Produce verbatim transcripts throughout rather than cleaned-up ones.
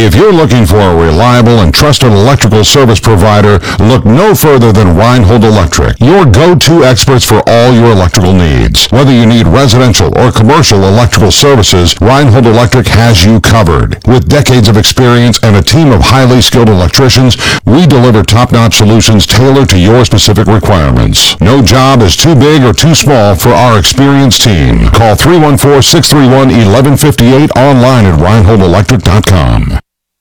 If you're looking for a reliable and trusted electrical service provider, look no further than Reinhold Electric, your go-to experts for all your electrical needs. Whether you need residential or commercial electrical services, Reinhold Electric has you covered. With decades of experience and a team of highly skilled electricians, we deliver top-notch solutions tailored to your specific requirements. No job is too big or too small for our experienced team. Call three one four, six three one, one one five eight online at reinhold electric dot com.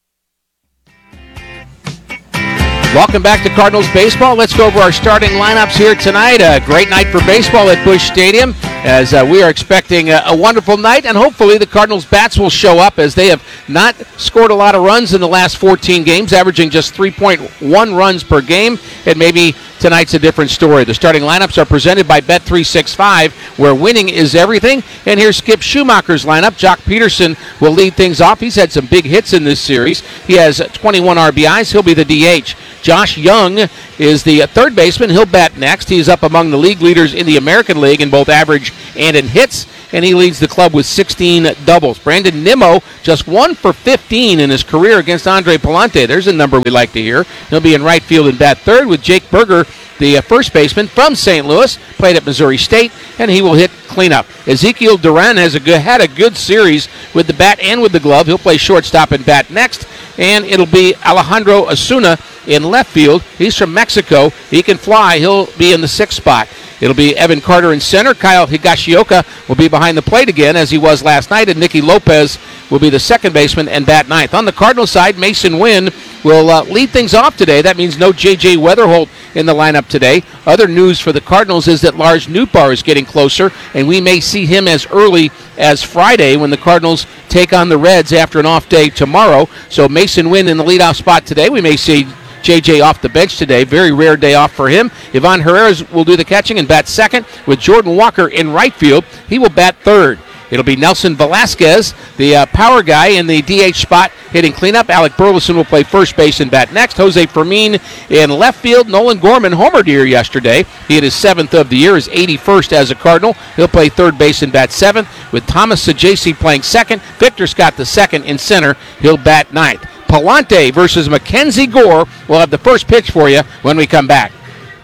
Welcome back to Cardinals baseball. Let's go over our starting lineups here tonight. A great night for baseball at Busch Stadium, as uh, we are expecting a, a wonderful night, and hopefully the Cardinals bats will show up, as they have not scored a lot of runs in the last fourteen games, averaging just three point one runs per game, and maybe tonight's a different story. The starting lineups are presented by Bet three sixty-five, where winning is everything. And here's Skip Schumacher's lineup. Jock Peterson will lead things off. He's had some big hits in this series. He has twenty-one R B Is. He'll be the D H. Josh Young is the third baseman. He'll bat next. He's up among the league leaders in the American League in both average and in hits, and he leads the club with sixteen doubles. Brandon Nimmo just one for fifteen in his career against Andre Palante. There's a number we like to hear. He'll be in right field and bat third, with Jake Berger, the first baseman from Saint Louis, played at Missouri State, and he will hit cleanup. Ezekiel Duran has a good, had a good series with the bat and with the glove. He'll play shortstop and bat next, and it'll be Alejandro Osuna in left field. He's from Mexico. He can fly. He'll be in the sixth spot. It'll be Evan Carter in center. Kyle Higashioka will be behind the plate again, as he was last night, and Nicky Lopez will be the second baseman and bat ninth. On the Cardinal side, Mason Wynn will uh, lead things off today. That means no J J Weatherholt in the lineup today. Other news for the Cardinals is that Lars Nootbaar is getting closer, and we may see him as early as Friday when the Cardinals take on the Reds after an off day tomorrow. So Mason Wynn in the leadoff spot today. We may see J J off the bench today. Very rare day off for him. Ivan Herrera will do the catching and bat second, with Jordan Walker in right field. He will bat third. It'll be Nelson Velasquez, the uh, power guy, in the D H spot, hitting cleanup. Alec Burleson will play first base and bat next. Jose Fermin in left field. Nolan Gorman homered here yesterday. He hit his seventh of the year, his eighty-first as a Cardinal. He'll play third base and bat seventh, with Thomas Saggese playing second. Victor Scott the second in center. He'll bat ninth. Palante versus Mackenzie Gore. We'll have the first pitch for you when we come back.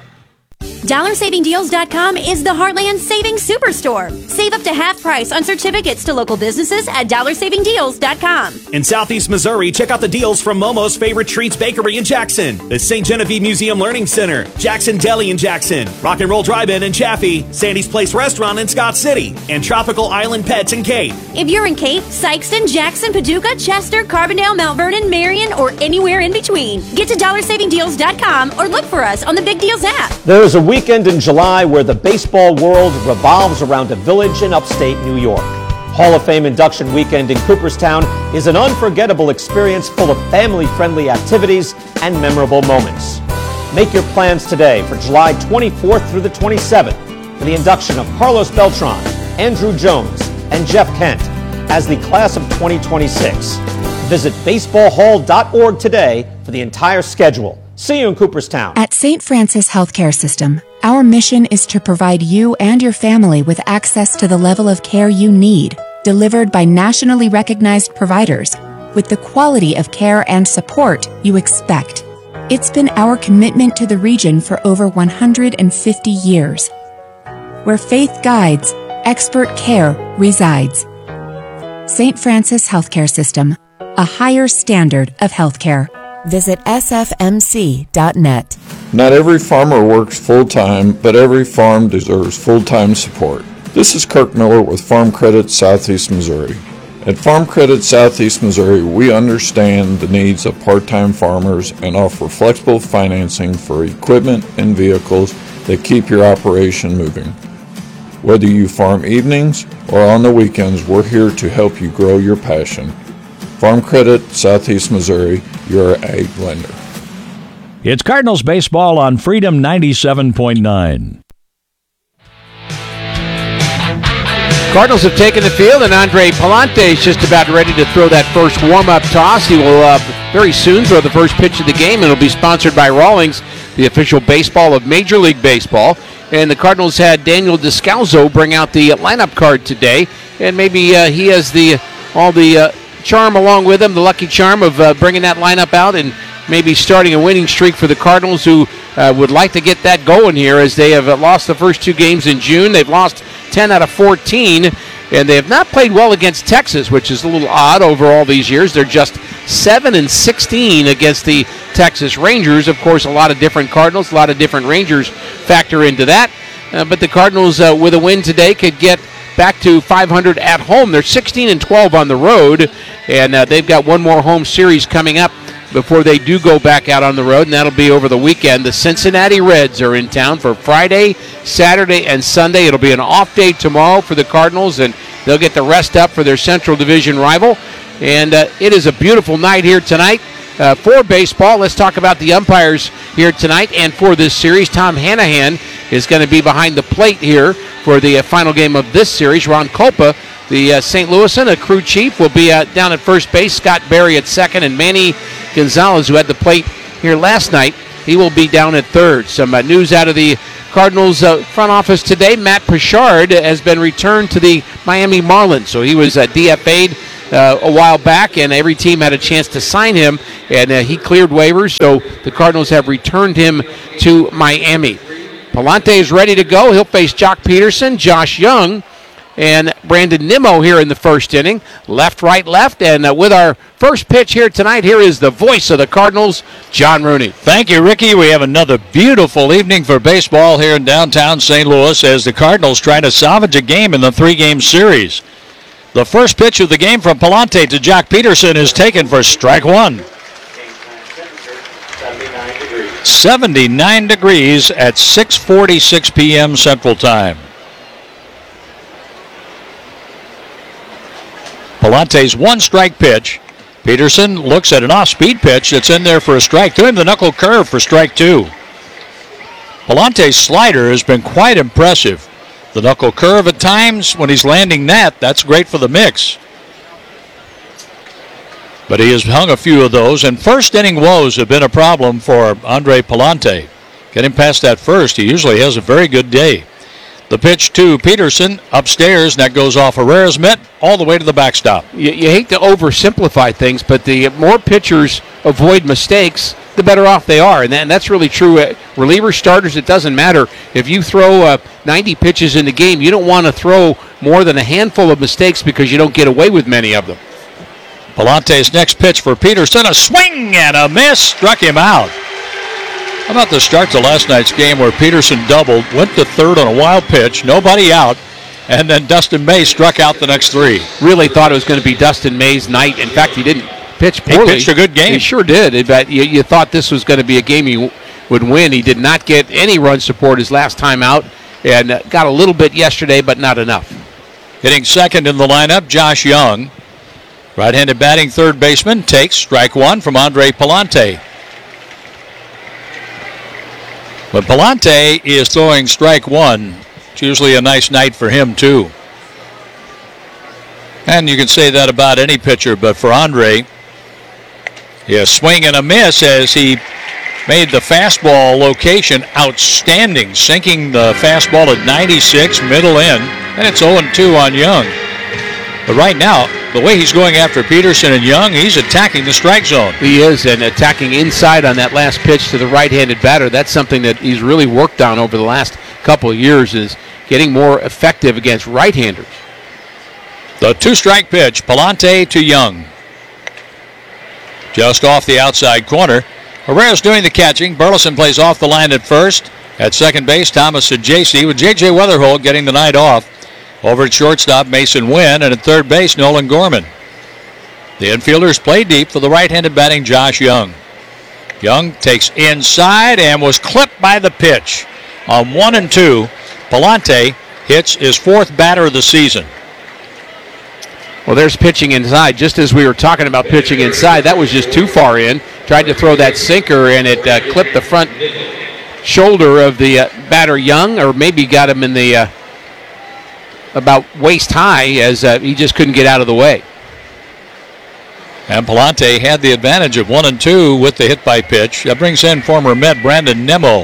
Dollar Saving Deals dot com is the Heartland Savings Superstore. Save up to half price on certificates to local businesses at Dollar Saving Deals dot com. In Southeast Missouri, check out the deals from Momo's Favorite Treats Bakery in Jackson, the Saint Genevieve Museum Learning Center, Jackson Deli in Jackson, Rock and Roll Drive-In in Chaffee, Sandy's Place Restaurant in Scott City, and Tropical Island Pets in Cape. If you're in Cape, Sykeston, Jackson, Paducah, Chester, Carbondale, Mount Vernon, Marion, or anywhere in between, get to Dollar Saving Deals dot com or look for us on the Big Deals app. There is a weekend in July where the baseball world revolves around a village in upstate New York. Hall of Fame induction weekend in Cooperstown is an unforgettable experience full of family-friendly activities and memorable moments. Make your plans today for July twenty-fourth through the twenty-seventh for the induction of Carlos Beltran, Andrew Jones, and Jeff Kent as the class of twenty twenty-six. Visit baseball hall dot org today for the entire schedule. See you in Cooperstown. At Saint Francis Healthcare System, our mission is to provide you and your family with access to the level of care you need, delivered by nationally recognized providers, with the quality of care and support you expect. It's been our commitment to the region for over one hundred fifty years. Where faith guides, expert care resides. Saint Francis Healthcare System, a higher standard of healthcare. Visit S F M C dot net. Not every farmer works full-time, but every farm deserves full-time support. This is Kirk Miller with Farm Credit Southeast Missouri. At Farm Credit Southeast Missouri, we understand the needs of part-time farmers and offer flexible financing for equipment and vehicles that keep your operation moving. Whether you farm evenings or on the weekends, we're here to help you grow your passion. Farm Credit Southeast Missouri, your ag lender. It's Cardinals baseball on Freedom ninety-seven point nine. Cardinals have taken the field, and Andre Palante is just about ready to throw that first warm-up toss. He will uh, very soon throw the first pitch of the game, and it'll be sponsored by Rawlings, the official baseball of Major League Baseball. And the Cardinals had Daniel Descalzo bring out the lineup card today, and maybe uh, he has the all the uh, charm along with them, the lucky charm of uh, bringing that lineup out and maybe starting a winning streak for the Cardinals, who uh, would like to get that going here, as they have uh, lost the first two games in June. They've lost ten out of fourteen, and they have not played well against Texas, which is a little odd over all these years. They're just seven and sixteen against the Texas Rangers. Of course, a lot of different Cardinals, a lot of different Rangers factor into that. Uh, but the Cardinals, uh, with a win today, could get back to five hundred at home. They're sixteen and twelve on the road, and uh, they've got one more home series coming up before they do go back out on the road, and that'll be over the weekend. The Cincinnati Reds are in town for Friday, Saturday, and Sunday. It'll be an off day tomorrow for the Cardinals, and they'll get the rest up for their Central Division rival. And uh, it is a beautiful night here tonight uh, for baseball. Let's talk about the umpires here tonight and for this series. Tom Hanahan is going to be behind the plate here for the uh, final game of this series. Ron Culpa, the uh, Saint Louisan, a crew chief, will be uh, down at first base. Scott Berry at second, and Manny Gonzalez, who had the plate here last night, he will be down at third. Some uh, news out of the Cardinals uh, front office today. Matt Pichard has been returned to the Miami Marlins. So he was uh, D F A'd uh, a while back, and every team had a chance to sign him, and uh, he cleared waivers, so the Cardinals have returned him to Miami. Palante is ready to go. He'll face Jock Peterson, Josh Young, and Brandon Nimmo here in the first inning. Left, right, left. And uh, with our first pitch here tonight, here is the voice of the Cardinals, John Rooney. Thank you, Ricky. We have another beautiful evening for baseball here in downtown Saint Louis as the Cardinals try to salvage a game in the three-game series. The first pitch of the game from Palante to Jock Peterson is taken for strike one. seventy-nine degrees at six forty-six p.m. Central Time. Palante's one-strike pitch. Peterson looks at an off-speed pitch that's in there for a strike. To him, the knuckle curve for strike two. Palante's slider has been quite impressive. The knuckle curve at times, when he's landing that, that's great for the mix. But he has hung a few of those, and first-inning woes have been a problem for Andre Palante. Getting past that first, he usually has a very good day. The pitch to Peterson upstairs, and that goes off Herrera's mitt all the way to the backstop. You, you hate to oversimplify things, but the more pitchers avoid mistakes, the better off they are. And, that, and that's really true. At reliever starters, it doesn't matter. If you throw uh, ninety pitches in the game, you don't want to throw more than a handful of mistakes because you don't get away with many of them. Palante's next pitch for Peterson, a swing and a miss, struck him out. How about the start to last night's game where Peterson doubled, went to third on a wild pitch, nobody out, and then Dustin May struck out the next three. Really thought it was going to be Dustin May's night. In fact, he didn't pitch poorly. He pitched a good game. He sure did. But you, you thought this was going to be a game he w- would win. He did not get any run support his last time out, and uh, got a little bit yesterday, but not enough. Hitting second in the lineup, Josh Young. Right-handed batting third baseman takes strike one from Andre Palante. When Palante is throwing strike one, it's usually a nice night for him too. And you can say that about any pitcher, but for Andre, yeah, swing and a miss as he made the fastball location outstanding, sinking the fastball at ninety-six, middle in, and it's oh and two on Young. But right now, the way he's going after Peterson and Young, he's attacking the strike zone. He is, and attacking inside on that last pitch to the right-handed batter. That's something that he's really worked on over the last couple of years, is getting more effective against right-handers. The two-strike pitch, Palante to Young. Just off the outside corner. Herrera's doing the catching. Burleson plays off the line at first. At second base, Thomas Sajaci with J J Weatherholt getting the night off. Over at shortstop, Mason Wynn, and at third base, Nolan Gorman. The infielders play deep for the right-handed batting Josh Young. Young takes inside and was clipped by the pitch. On one and two, Palante hits his fourth batter of the season. Well, there's pitching inside. Just as we were talking about pitching inside, that was just too far in. Tried to throw that sinker, and it uh, clipped the front shoulder of the uh, batter Young, or maybe got him in the... Uh, about waist high, as uh, he just couldn't get out of the way. And Palante had the advantage of one and two with the hit by pitch. That brings in former Met Brandon Nimmo.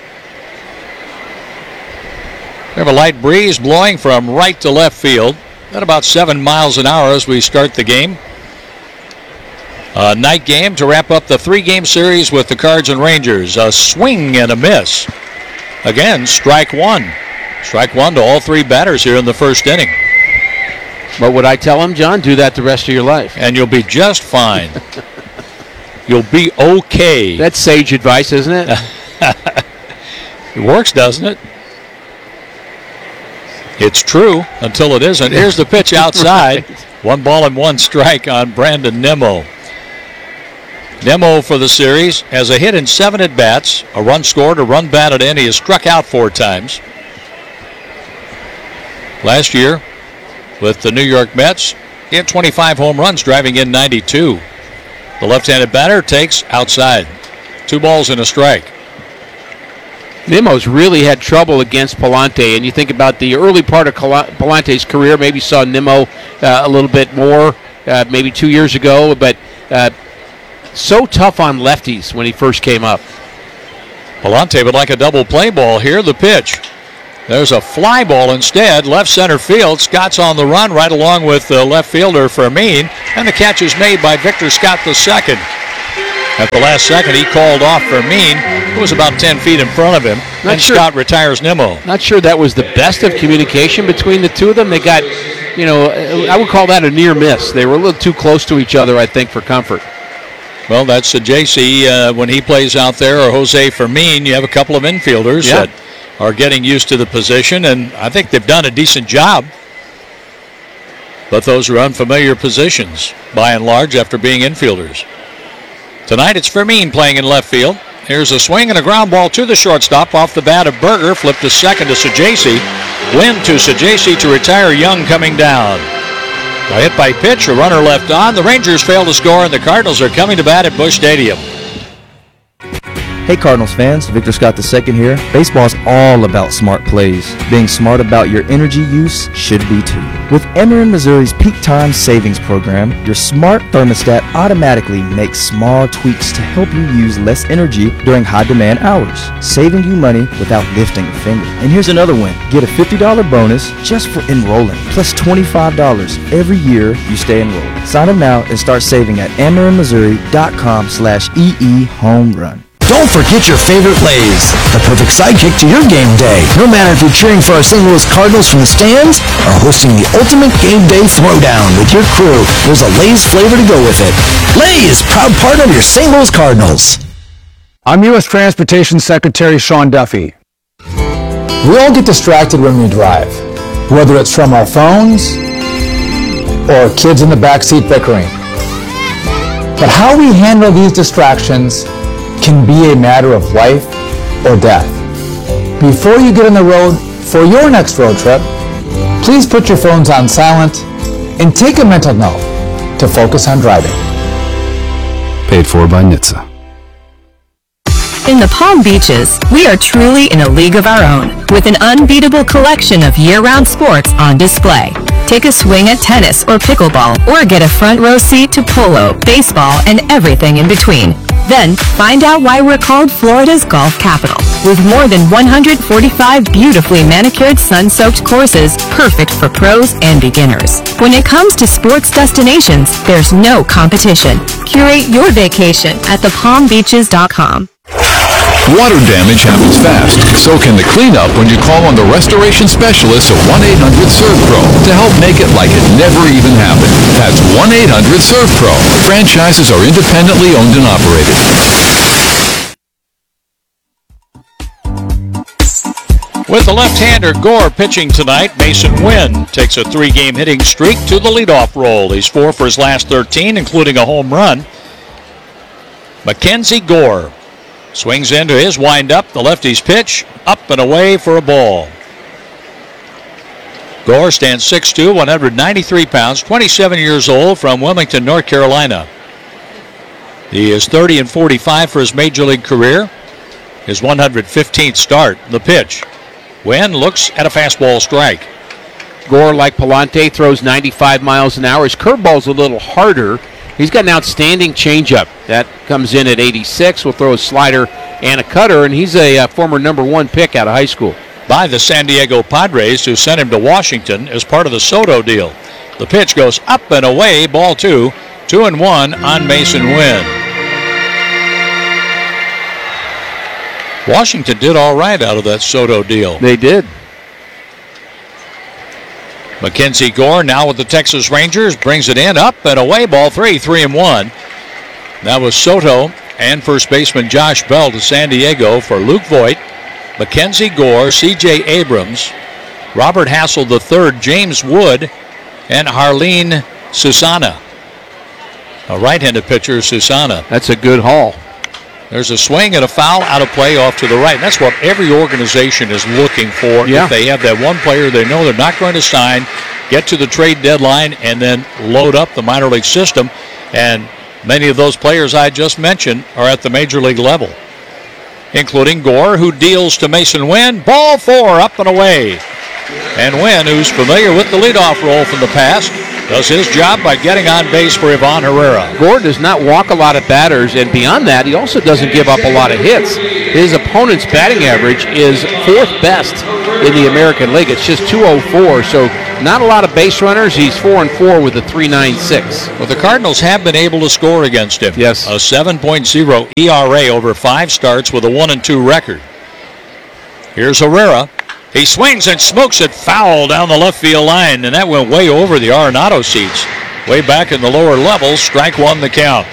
We have a light breeze blowing from right to left field. at about seven miles an hour as we start the game. A night game to wrap up the three-game series with the Cards and Rangers. A swing and a miss. Again, strike one. Strike one to all three batters here in the first inning. What would I tell him, John? Do that the rest of your life. And you'll be just fine. You'll be okay. That's sage advice, isn't it? It works, doesn't it? It's true until it isn't. Here's the pitch outside. Right. One ball and one strike on Brandon Nimmo. Nimmo for the series has a hit in seven at-bats, a run scored, a run batted in. He has struck out four times. Last year with the New York Mets, he had twenty-five home runs, driving in ninety-two. The left-handed batter takes outside. Two balls and a strike. Nimmo's really had trouble against Palante, and you think about the early part of Palante's career, maybe saw Nimmo uh, a little bit more, uh, maybe two years ago, but uh, so tough on lefties when he first came up. Palante would like a double play ball here. The pitch. There's a fly ball instead. Left center field. Scott's on the run right along with the left fielder Fermin. And the catch is made by Victor Scott the second. At the last second, he called off Fermin, who was about ten feet in front of him. Not and sure, Scott retires Nimmo. Not sure that was the best of communication between the two of them. They got, you know, I would call that a near miss. They were a little too close to each other, I think, for comfort. Well, that's a J C uh, when he plays out there, or Jose Fermin. You have a couple of infielders yeah. that are getting used to the position, and I think they've done a decent job. But those are unfamiliar positions, by and large, after being infielders. Tonight it's Fermin playing in left field. Here's a swing and a ground ball to the shortstop off the bat of Berger. Flipped to second to Sajaci. Win to Sajaci to retire Young coming down. A hit by pitch, a runner left on. The Rangers fail to score, and the Cardinals are coming to bat at Busch Stadium. Hey Cardinals fans, Victor Scott the second here. Baseball is all about smart plays. Being smart about your energy use should be too. With Ameren Missouri's Peak Time Savings Program, your smart thermostat automatically makes small tweaks to help you use less energy during high-demand hours, saving you money without lifting a finger. And here's another win. Get a fifty dollars bonus just for enrolling, plus twenty-five dollars every year you stay enrolled. Sign up now and start saving at amerenmissouri.com slash EE home run. Don't forget your favorite Lay's, the perfect sidekick to your game day. No matter if you're cheering for our Saint Louis Cardinals from the stands or hosting the ultimate game day throwdown with your crew, there's a Lay's flavor to go with it. Lay's, proud partner of your Saint Louis Cardinals. I'm U S Transportation Secretary Sean Duffy. We all get distracted when we drive, whether it's from our phones or kids in the backseat bickering. But how we handle these distractions can be a matter of life or death. Before you get on the road for your next road trip, please put your phones on silent and take a mental note to focus on driving. Paid for by N H T S A. In the Palm Beaches, we are truly in a league of our own, with an unbeatable collection of year-round sports on display. Take a swing at tennis or pickleball, or get a front row seat to polo, baseball, and everything in between. Then, find out why we're called Florida's golf capital, with more than one hundred forty-five beautifully manicured, sun-soaked courses, perfect for pros and beginners. When it comes to sports destinations, there's no competition. Curate your vacation at the palm beaches dot com. Water damage happens fast, so can the cleanup when you call on the restoration specialists at one eight hundred serve pro to help make it like it never even happened. That's one eight hundred serve pro. Franchises are independently owned and operated. With the left-hander Gore pitching tonight, Mason Wynn takes a three-game hitting streak to the leadoff role. He's four for his last thirteen, including a home run. Mackenzie Gore swings into his windup. The lefty's pitch, up and away for a ball. Gore stands six foot two, one hundred ninety-three pounds, twenty-seven years old, from Wilmington, North Carolina. He is thirty and forty-five for his major league career. His one hundred fifteenth start. The pitch. Wynn looks at a fastball strike. Gore, like Palante, throws ninety-five miles an hour. His curveball's a little harder. He's got an outstanding changeup. That comes in at eighty-six. Will throw a slider and a cutter, and he's a uh, former number one pick out of high school. By the San Diego Padres, who sent him to Washington as part of the Soto deal. The pitch goes up and away, ball two. Two and one on Mason Wynn. Washington did all right out of that Soto deal. They did. Mackenzie Gore now with the Texas Rangers, brings it in, up and away, ball three, three and one. That was Soto and first baseman Josh Bell to San Diego for Luke Voigt, Mackenzie Gore, C J Abrams, Robert Hassel the third, James Wood, and Harleen Susana. A right-handed pitcher, Susana. That's a good haul. There's a swing and a foul out of play off to the right. And that's what every organization is looking for. Yeah. If they have that one player they know they're not going to sign, get to the trade deadline, and then load up the minor league system. And many of those players I just mentioned are at the major league level, including Gore, who deals to Mason Wynn. Ball four, up and away. And Wynn, who's familiar with the leadoff role from the past, does his job by getting on base for Ivan Herrera. Gore does not walk a lot of batters, and beyond that, he also doesn't give up a lot of hits. His opponent's batting average is fourth best in the American League. It's just two oh four, so not a lot of base runners. He's four and four with a three ninety-six. Well, the Cardinals have been able to score against him. Yes. A seven point oh E R A over five starts with a one and two record. Here's Herrera. He swings and smokes it foul down the left field line, and that went way over the Arenado seats. Way back in the lower levels, strike one the count.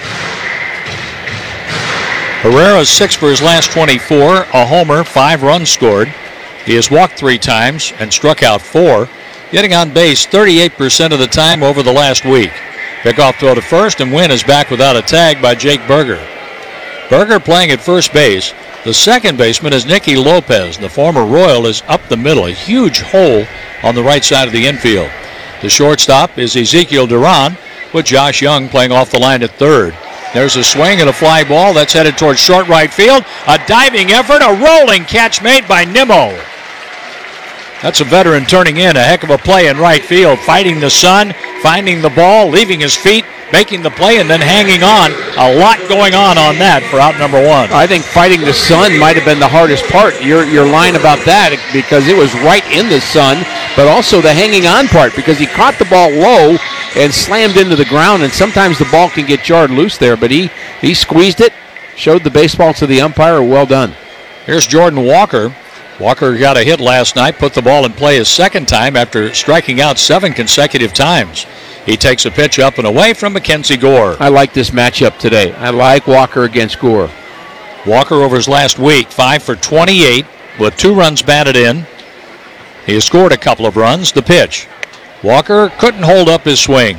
Herrera's six for his last twenty-four, a homer, five runs scored. He has walked three times and struck out four, getting on base thirty-eight percent of the time over the last week. Pickoff throw to first, and Wynn is back without a tag by Jake Berger. Berger playing at first base. The second baseman is Nicky Lopez. The former Royal is up the middle, a huge hole on the right side of the infield. The shortstop is Ezekiel Duran, with Josh Young playing off the line at third. There's a swing and a fly ball that's headed towards short right field. A diving effort, a rolling catch made by Nimmo. That's a veteran turning in, a heck of a play in right field, fighting the sun, finding the ball, leaving his feet, making the play, and then hanging on. A lot going on on that for out number one. I think fighting the sun might have been the hardest part. Your your line about that, because it was right in the sun, but also the hanging on part, because he caught the ball low and slammed into the ground, and sometimes the ball can get jarred loose there, but he, he squeezed it, showed the baseball to the umpire. Well done. Here's Jordan Walker. Walker got a hit last night, put the ball in play his second time after striking out seven consecutive times. He takes a pitch up and away from Mackenzie Gore. I like this matchup today. I like Walker against Gore. Walker over his last week, five for twenty-eight with two runs batted in. He has scored a couple of runs. The pitch. Walker couldn't hold up his swing.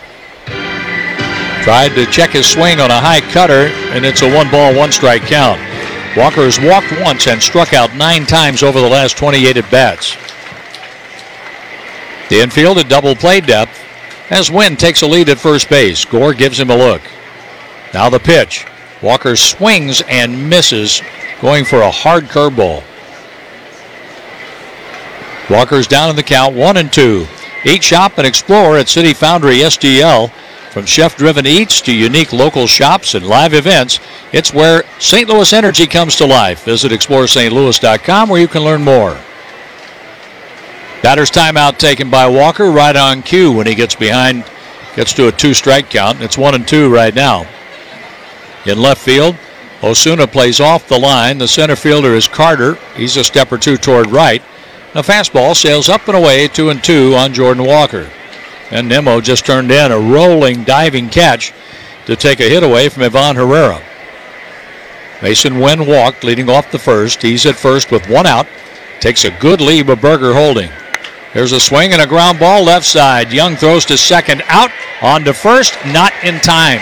Tried to check his swing on a high cutter, and it's a one ball, one strike count. Walker has walked once and struck out nine times over the last twenty-eight at-bats. The infield at double play depth as Wynn takes a lead at first base. Gore gives him a look. Now the pitch. Walker swings and misses, going for a hard curveball. Walker's down in the count, one and two. Eat, shop, and explore at City Foundry S D L. From chef-driven eats to unique local shops and live events, it's where Saint Louis Energy comes to life. Visit explore st louis dot com where you can learn more. Batter's timeout taken by Walker right on cue when he gets behind, gets to a two-strike count. It's one and two right now. In left field, Osuna plays off the line. The center fielder is Carter. He's a step or two toward right. A fastball sails up and away, two and two on Jordan Walker. And Nimmo just turned in a rolling, diving catch to take a hit away from Ivan Herrera. Mason Wynn walked, leading off the first. He's at first with one out. Takes a good lead with Berger holding. There's a swing and a ground ball left side. Young throws to second, out on to first, not in time.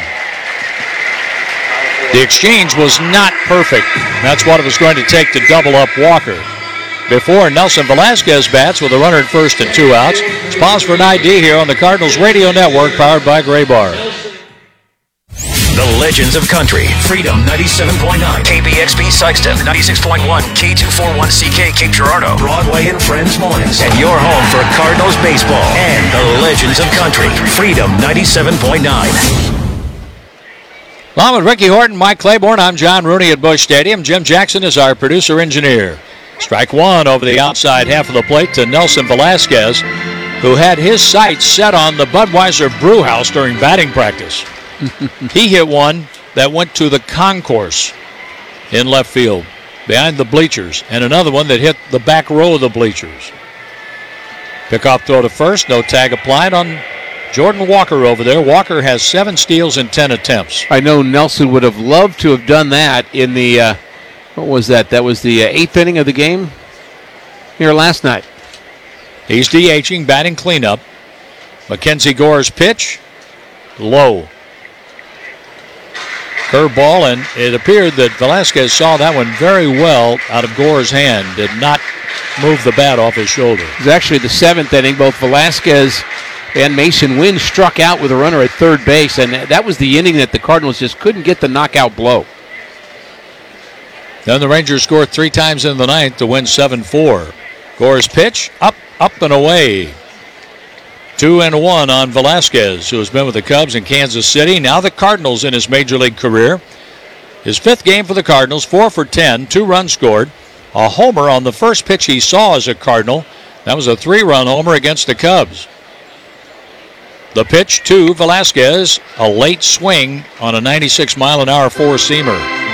The exchange was not perfect. That's what it was going to take to double up Walker. Before Nelson Velasquez bats with a runner at first and two outs. It's pause for an I D here on the Cardinals Radio Network, powered by Graybar. The Legends of Country. Freedom ninety-seven point nine. K B X B Sikeston ninety-six point one. K two forty-one C K Cape Girardeau. Broadway and Friends Mornings. And your home for Cardinals baseball and the Legends of Country. Freedom ninety-seven point nine. Along with Ricky Horton, Mike Claiborne, I'm John Rooney at Busch Stadium. Jim Jackson is our producer-engineer. Strike one over the outside half of the plate to Nelson Velasquez, who had his sights set on the Budweiser Brew House during batting practice. He hit one that went to the concourse in left field, behind the bleachers, and another one that hit the back row of the bleachers. Pickoff throw to first, no tag applied on Jordan Walker over there. Walker has seven steals in ten attempts. I know Nelson would have loved to have done that in the, uh, what was that? That was the uh, eighth inning of the game here last night. He's DHing, batting cleanup. Mackenzie Gore's pitch, low. Curveball, and it appeared that Velasquez saw that one very well out of Gore's hand. Did not move the bat off his shoulder. It was actually the seventh inning. Both Velasquez and Mason Wynn struck out with a runner at third base, and that was the inning that the Cardinals just couldn't get the knockout blow. Then the Rangers scored three times in the ninth to win seven four. Gore's pitch, up, up and away. Two and one on Velasquez, who has been with the Cubs in Kansas City. Now the Cardinals in his major league career. His fifth game for the Cardinals, four for ten, two runs scored. A homer on the first pitch he saw as a Cardinal. That was a three-run homer against the Cubs. The pitch to Velasquez, a late swing on a ninety-six mile an hour four-seamer.